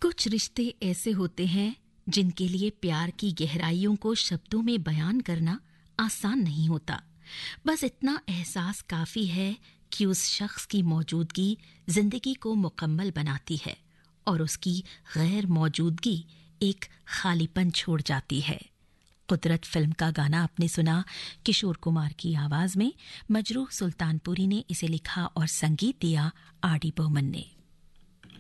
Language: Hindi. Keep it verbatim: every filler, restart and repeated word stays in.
कुछ रिश्ते ऐसे होते हैं जिनके लिए प्यार की गहराइयों को शब्दों में बयान करना आसान नहीं होता। बस इतना एहसास काफी है कि उस शख्स की मौजूदगी जिंदगी को मुकम्मल बनाती है और उसकी गैर मौजूदगी एक खालीपन छोड़ जाती है। कुदरत फिल्म का गाना आपने सुना किशोर कुमार की आवाज में। मजरूह सुल्तानपुरी ने इसे लिखा और संगीत दिया आर डी बर्मन ने।